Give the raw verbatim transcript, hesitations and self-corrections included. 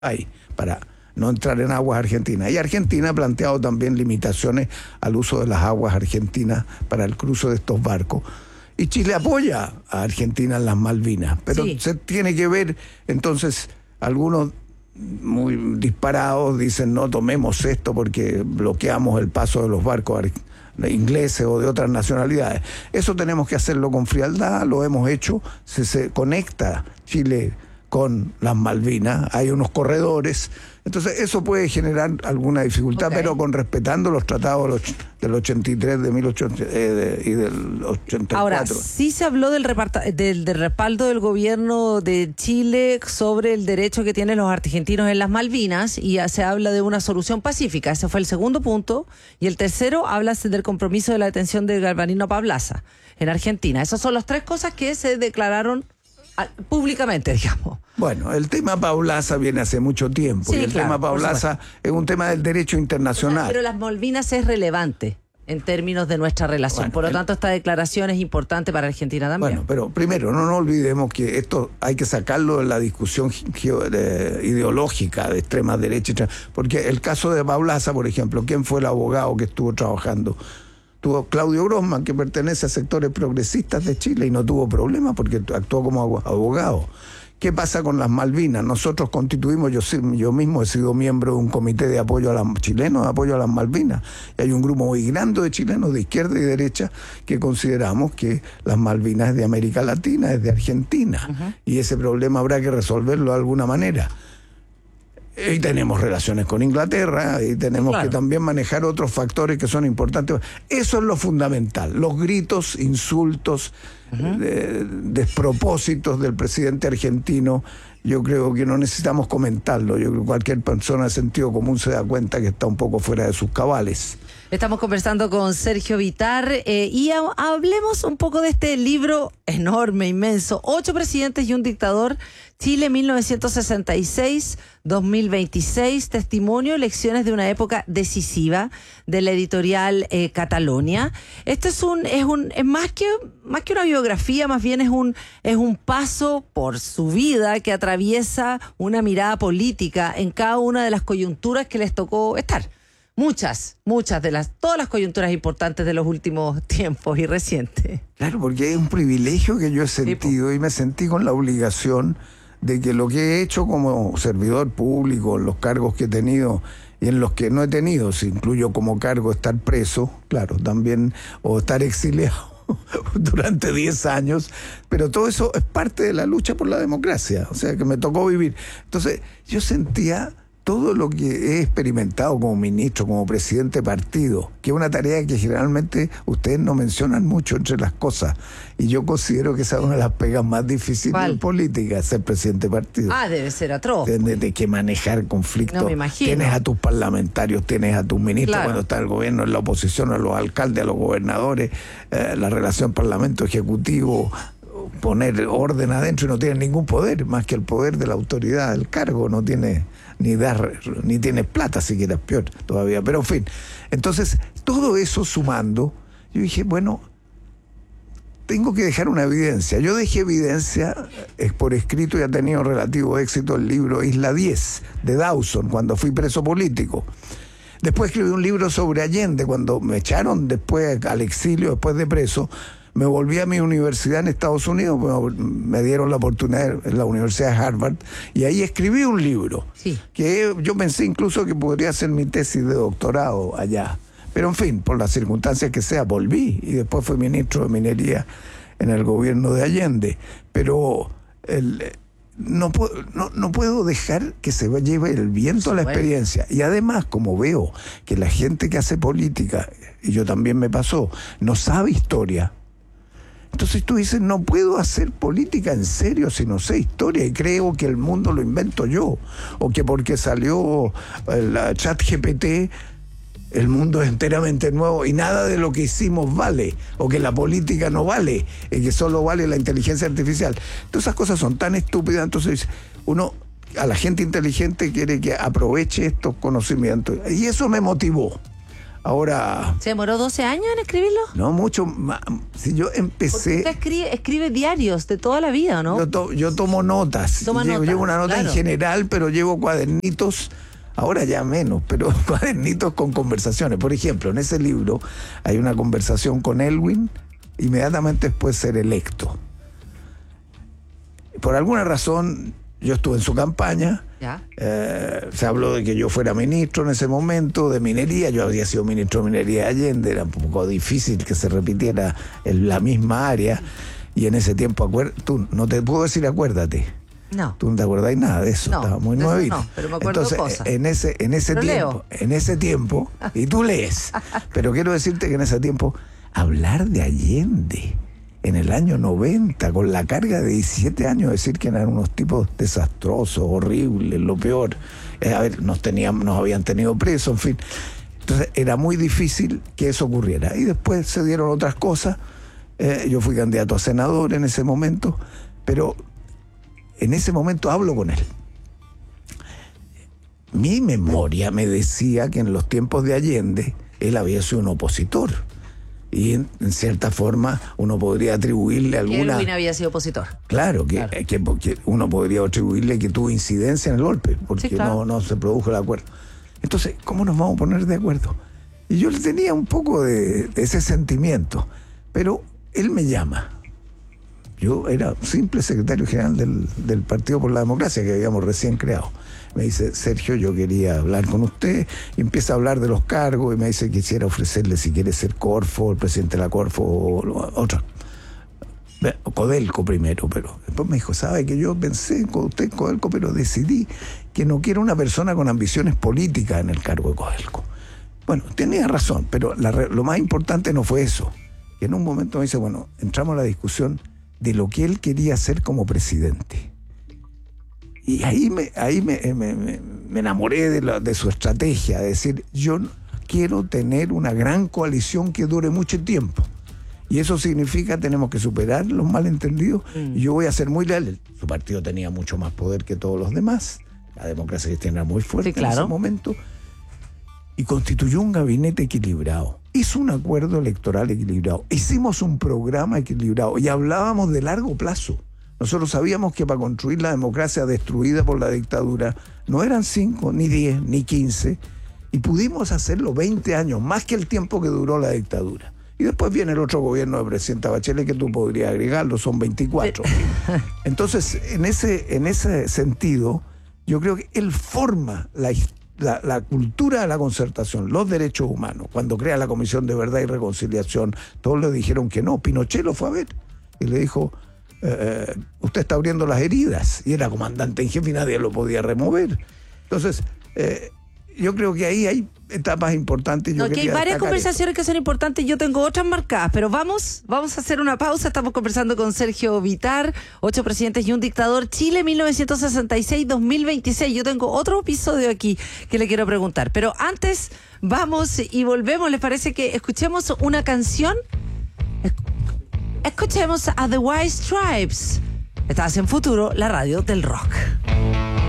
hay para no entrar en aguas argentinas. Y Argentina ha planteado también limitaciones al uso de las aguas argentinas para el cruce de estos barcos. Y Chile apoya a Argentina en las Malvinas, pero sí. Se tiene que ver, entonces, algunos muy disparados dicen no tomemos esto porque bloqueamos el paso de los barcos ingleses o de otras nacionalidades. Eso tenemos que hacerlo con frialdad, lo hemos hecho, se, se conecta Chile con las Malvinas, hay unos corredores, entonces eso puede generar alguna dificultad, okay. Pero con respetando los tratados del ochenta y tres, de mil ochocientos, eh, de, y del ochenta y cuatro. Ahora, sí se habló del, reparta, del, del respaldo del gobierno de Chile sobre el derecho que tienen los argentinos en las Malvinas, y ya se habla de una solución pacífica. Ese fue el segundo punto. Y el tercero habla del compromiso de la detención de Galvarino Pablaza en Argentina. Esas son las tres cosas que se declararon públicamente, digamos. Bueno, el tema Pablaza viene hace mucho tiempo, sí, y el claro, tema Pablaza es un tema del derecho internacional. O sea, pero las Malvinas es relevante en términos de nuestra relación, bueno, por lo el... tanto esta declaración es importante para Argentina también. Bueno, pero primero, no nos olvidemos que esto hay que sacarlo de la discusión de, ideológica de extrema derecha, porque el caso de Pablaza, por ejemplo, ¿quién fue el abogado que estuvo trabajando? Tuvo Claudio Grossman, que pertenece a sectores progresistas de Chile, y no tuvo problema porque actuó como abogado. ¿Qué pasa con las Malvinas? Nosotros constituimos, yo, yo mismo he sido miembro de un comité de apoyo a los chilenos, de apoyo a las Malvinas. Y hay un grupo muy grande de chilenos de izquierda y derecha que consideramos que las Malvinas es de América Latina, es de Argentina. Uh-huh. Y ese problema habrá que resolverlo de alguna manera. Y tenemos relaciones con Inglaterra, y tenemos claro. que también manejar otros factores que son importantes. Eso es lo fundamental. Los gritos, insultos, uh-huh. de, despropósitos del presidente argentino, yo creo que no necesitamos comentarlo. Yo creo que cualquier persona de sentido común se da cuenta que está un poco fuera de sus cabales. Estamos conversando con Sergio Vitar eh, y ha, hablemos un poco de este libro enorme, inmenso, Ocho presidentes y un dictador, Chile mil novecientos sesenta y seis a dos mil veintiséis, testimonio, lecciones de una época decisiva, de la editorial eh, Catalonia. Esto es un es un es más que más que una biografía, más bien es un es un paso por su vida que atraviesa una mirada política en cada una de las coyunturas que les tocó estar. Muchas, muchas de las, todas las coyunturas importantes de los últimos tiempos y recientes. Claro, porque es un privilegio que yo he sentido, sí, y me sentí con la obligación de que lo que he hecho como servidor público, los cargos que he tenido y en los que no he tenido, si incluyo como cargo estar preso, claro, también, o estar exiliado durante diez años, pero todo eso es parte de la lucha por la democracia, o sea, que me tocó vivir. Entonces, yo sentía todo lo que he experimentado como ministro, como presidente de partido, que es una tarea que generalmente ustedes no mencionan mucho entre las cosas, y yo considero que esa es una de las pegas más difíciles en política, ser presidente de partido. Ah, debe ser atroz. Tienes de que manejar conflictos. No me imagino. Tienes a tus parlamentarios, tienes a tus ministros, claro, cuando está el gobierno, en la oposición, a los alcaldes, a los gobernadores, eh, la relación parlamento-ejecutivo, poner orden adentro, y no tiene ningún poder, más que el poder de la autoridad, el cargo, no tiene ni dar, ni tiene plata, siquiera es peor todavía, pero en fin. Entonces, todo eso sumando, yo dije, bueno, tengo que dejar una evidencia. Yo dejé evidencia, es por escrito, y ha tenido relativo éxito el libro Isla diez, de Dawson, cuando fui preso político. Después escribí un libro sobre Allende, cuando me echaron después al exilio, después de preso. Me volví a mi universidad en Estados Unidos, me dieron la oportunidad en la Universidad de Harvard, y ahí escribí un libro, sí, que yo pensé incluso que podría ser mi tesis de doctorado allá. Pero en fin, por las circunstancias que sea, volví, y después fui ministro de Minería en el gobierno de Allende. Pero el, no, puedo, no, no puedo dejar que se lleve el viento a la experiencia. Y además, como veo que la gente que hace política, y yo también me pasó, no sabe historia, entonces tú dices, no puedo hacer política en serio si no sé historia, y creo que el mundo lo invento yo, o que porque salió el chat G P T el mundo es enteramente nuevo y nada de lo que hicimos vale, o que la política no vale, y que solo vale la inteligencia artificial. Todas esas cosas son tan estúpidas. Entonces uno, a la gente inteligente, quiere que aproveche estos conocimientos, y eso me motivó Ahora... ¿Se demoró doce años en escribirlo? No, mucho más. Si yo empecé... Usted escribe, escribe diarios de toda la vida, ¿no? Yo, to, yo tomo notas. Toma llevo, notas, llevo una nota claro. en general, pero llevo cuadernitos, ahora ya menos, pero cuadernitos con conversaciones. Por ejemplo, en ese libro hay una conversación con Elwin, inmediatamente después de ser electo. Por alguna razón, yo estuve en su campaña. ¿Ya? Eh, se habló de que yo fuera ministro en ese momento de minería. Yo había sido ministro de minería de Allende. Era un poco difícil que se repitiera en la misma área. Y en ese tiempo, acuer- tú no te puedo decir acuérdate. No. Tú no te acordás nada de eso. No, Estaba muy de eso nuevito. no, pero me acuerdo Entonces, cosas. en ese, en ese Pero tiempo, leo. en ese tiempo, y tú lees. Pero quiero decirte que en ese tiempo, hablar de Allende en el año noventa, con la carga de diecisiete años, decir que eran unos tipos desastrosos, horribles, lo peor. Eh, a ver, nos, teníamos, nos habían tenido presos, en fin. Entonces era muy difícil que eso ocurriera. Y después se dieron otras cosas. Eh, yo fui candidato a senador en ese momento, pero en ese momento hablo con él. Mi memoria me decía que en los tiempos de Allende él había sido un opositor. Y en, en cierta forma uno podría atribuirle alguna... Elwin había sido opositor. Claro, que, Claro. que- que uno podría atribuirle que tuvo incidencia en el golpe, porque Sí, claro. no, no se produjo el acuerdo. Entonces, ¿cómo nos vamos a poner de acuerdo? Y yo tenía un poco de, de ese sentimiento, pero él me llama. Yo era simple secretario general del, del Partido por la Democracia, que habíamos recién creado. Me dice, Sergio, yo quería hablar con usted, y empieza a hablar de los cargos, y me dice que quisiera ofrecerle si quiere ser Corfo, el presidente de la Corfo, o lo- otra. Codelco primero, pero después me dijo, sabe que yo pensé con usted en Codelco, pero decidí que no quiero una persona con ambiciones políticas en el cargo de Codelco. Bueno, tenía razón, pero la re- lo más importante no fue eso. Que en un momento me dice, bueno, entramos a la discusión de lo que él quería hacer como presidente. Y ahí me, ahí me, me, me- me enamoré de, la- de su estrategia, de decir, yo no- quiero tener una gran coalición que dure mucho tiempo. Y eso significa tenemos que superar los malentendidos. Mm. Y yo voy a ser muy leal. Su partido tenía mucho más poder que todos los demás. La democracia cristiana era muy fuerte Sí, claro. en ese momento. Y constituyó un gabinete equilibrado. Hizo un acuerdo electoral equilibrado. Hicimos un programa equilibrado. Y hablábamos de largo plazo. Nosotros sabíamos que para construir la democracia destruida por la dictadura no eran cinco, ni diez, ni quince. Y pudimos hacerlo veinte años, más que el tiempo que duró la dictadura. Y después viene el otro gobierno de presidenta Bachelet, que tú podrías agregarlo, son veinticuatro. Entonces, en ese, en ese sentido, yo creo que él forma la, la, la cultura de la concertación, los derechos humanos. Cuando crea la Comisión de Verdad y Reconciliación, todos le dijeron que no. Pinochet lo fue a ver y le dijo, eh, usted está abriendo las heridas. Y era comandante en jefe y nadie lo podía remover. Entonces, eh, yo creo que ahí hay etapas importantes. Yo No, que hay quería varias destacar conversaciones que son importantes. Yo tengo otras marcadas, pero vamos, vamos a hacer una pausa. Estamos conversando con Sergio Vitar, ocho presidentes y un dictador. Chile mil novecientos sesenta y seis a dos mil veintiséis. Yo tengo otro episodio aquí que le quiero preguntar. Pero antes vamos y volvemos. ¿Les parece que escuchemos una canción? Escuchemos a The White Stripes. Estás en Futuro, la radio del rock.